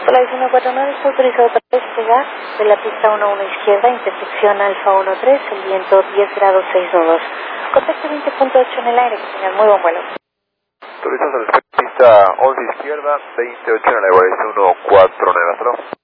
La 1949 está autorizado para despegar de la pista 11 izquierda, intersección Alfa 13, el viento 10 grados 6 nudos. Contacto 20.8 en el aire, que tengan muy buen vuelo. Autorizado a despegar pista 11 izquierda, 28 en el aire, 14 hasta luego.